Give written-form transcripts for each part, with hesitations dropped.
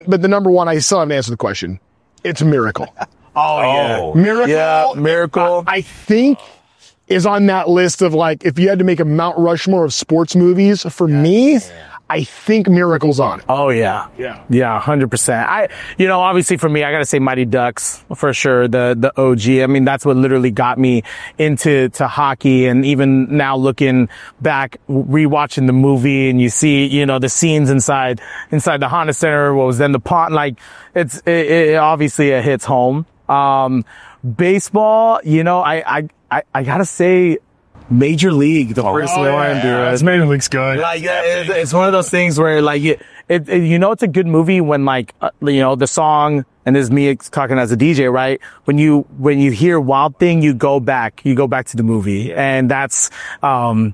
But the number one, I still haven't answered the question. It's Miracle. Miracle. Yeah, Miracle. I think is on that list of like, if you had to make a Mount Rushmore of sports movies, for me, I think Miracle's on it. Oh, yeah. Yeah. Yeah, 100%. Obviously for me, I got to say Mighty Ducks for sure, the OG. I mean, that's what literally got me into hockey. And even now looking back, rewatching the movie, and you see, the scenes inside the Honda Center, what was then the pond, like it obviously it hits home. Baseball, I gotta say Major League, the first Honduras. Major League's good. Like, it's one of those things where like it's a good movie when like, the song, and this is me talking as a DJ, right? When you hear Wild Thing, you go back to the movie. And that's, but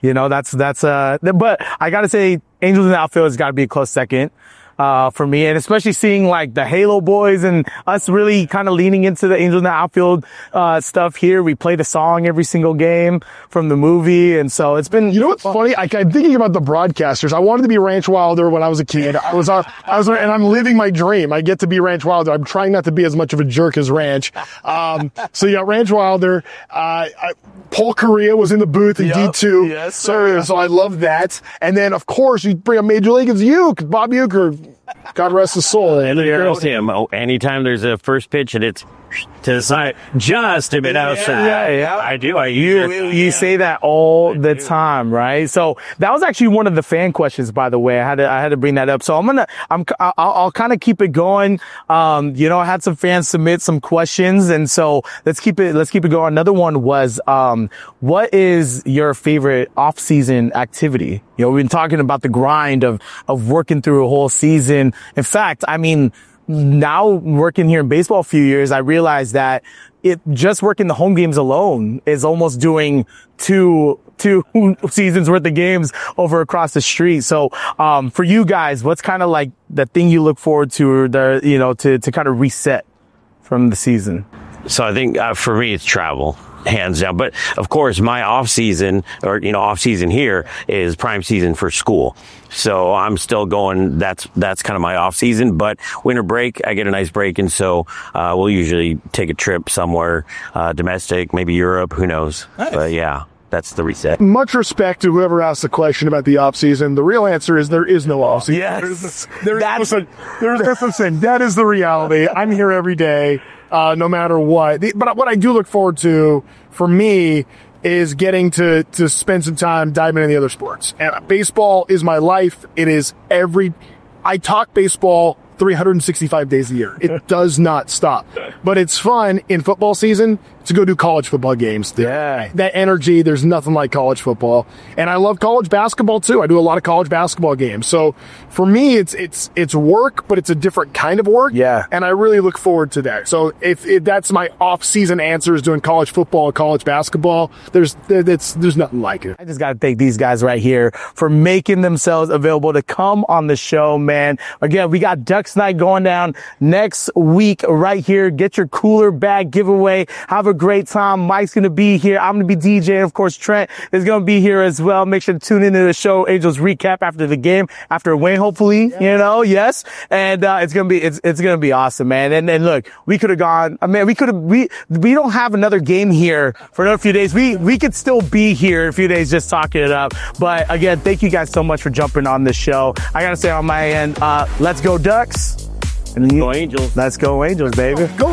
I gotta say Angels in the Outfield has gotta be a close second. For me, and especially seeing like the Halo boys and us really kind of leaning into the Angels in the Outfield, stuff here. We play the song every single game from the movie. And so it's been, what's funny? I'm thinking about the broadcasters. I wanted to be Ranch Wilder when I was a kid. and I'm living my dream. I get to be Ranch Wilder. I'm trying not to be as much of a jerk as Ranch. So you got Ranch Wilder. Paul Correa was in the booth in D2. Yes, sir. So I love that. And then of course you bring up Major League, it's you, Bob Uecker. God rest his soul. And girls him. Anytime there's a first pitch and it's to the side, just a bit outside. Yeah. I do. You say that all the time, right? So that was actually one of the fan questions, by the way. I had to bring that up. So I'll kind of keep it going. I had some fans submit some questions, and so let's keep it going. Another one was, what is your favorite off-season activity? We've been talking about the grind of working through a whole season. In fact, I mean, now working here in baseball a few years, I realized that just working the home games alone is almost doing two seasons worth of games over across the street. So, for you guys, what's kind of like the thing you look forward to, or to kind of reset from the season? So I think for me, it's travel. Hands down. But of course, my off season here is prime season for school. So I'm still going, that's kind of my off season, but winter break, I get a nice break. And so, we'll usually take a trip somewhere, domestic, maybe Europe, who knows? Nice. But yeah, that's the reset. Much respect to whoever asked the question about the off season. The real answer is there is no off season. Yes. That is the reality. I'm here every day. No matter what. But what I do look forward to, for me, is getting to spend some time diving into the other sports. And baseball is my life. I talk baseball 365 days a year. It does not stop. But it's fun in football season to go do college football games. Yeah. That energy, there's nothing like college football. And I love college basketball too. I do a lot of college basketball games. So for me, it's work, but it's a different kind of work. Yeah. And I really look forward to that. So if that's my off-season answer, is doing college football and college basketball, there's nothing like it. I just got to thank these guys right here for making themselves available to come on the show, man. Again, we got Ducks Night going down next week right here. Get your cooler bag giveaway. Have a great time. Mike's going to be here. I'm going to be DJing. Of course, Trent is going to be here as well. Make sure to tune into the show, Angels Recap, after the game, after a win, hopefully, yes. And, it's going to be awesome, man. And look, we could have gone, we don't have another game here for another few days. We could still be here in a few days just talking it up. But again, thank you guys so much for jumping on this show. I got to say on my end, let's go Ducks. Go Angels. Let's go Angels, baby. Go